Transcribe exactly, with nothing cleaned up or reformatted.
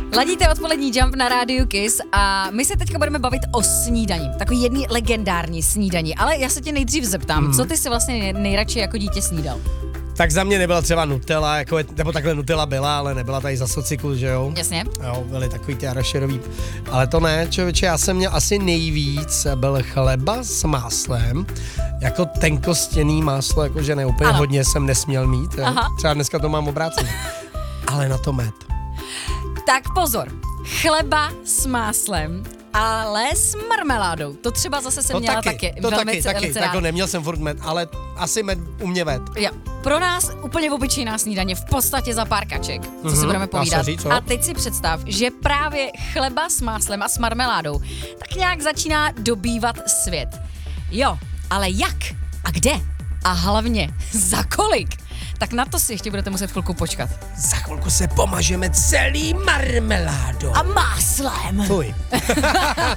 Ladíte odpolední Jump na rádiu Kiss a my se teďka budeme bavit o snídani. Takový jedný legendární snídani. Ale já se tě nejdřív zeptám, hmm. co ty si vlastně nejradši jako dítě snídal? Tak za mě nebyla třeba Nutella, jako je, nebo takhle Nutella byla, ale nebyla tady za sociku, že jo? Jasně. Jo, byly takový ty arašerový, ale to ne, člověče, já jsem měl asi nejvíc, byl chleba s máslem, jako tenkostěný máslo, jakože ne úplně ano. hodně jsem nesměl mít, jo? Aha. Třeba dneska to mám obráceně, ale na to med. Tak pozor, chleba s máslem, ale s marmeládou. To třeba zase jsem to měla taky, taky. To velmi taky, taky, jako neměl jsem furt med, ale asi med u mě ved. Jo. Pro nás úplně obyčejná snídaně, v podstatě za pár kaček, co mm-hmm, si budeme povídat. Říct, a teď si představ, že právě chleba s máslem a s marmeládou tak nějak začíná dobývat svět. Jo, ale jak a kde? A hlavně za kolik? Tak na to si ještě budete muset chvilku počkat. Za chvilku se pomažeme celý marmeládou. A máslem. Fuj.